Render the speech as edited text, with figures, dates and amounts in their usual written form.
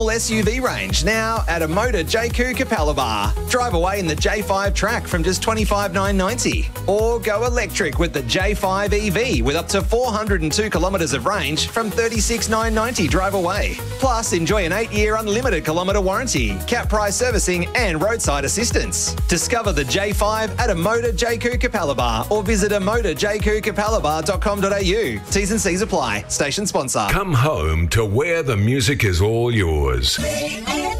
SUV range now at a Motor JQ Capalaba. Drive away in the J5 Track from just $25,990. Or go electric with the J5 EV with up to 402 kilometres of range from $36,990 drive away. Plus, enjoy an 8-year unlimited kilometre warranty, cap price servicing and roadside assistance. Discover the J5 at a Motor JQ Capalaba or visit a motorjqcapalaba.com.au. T's and C's apply. Station sponsor. Come home to where the music is all yours.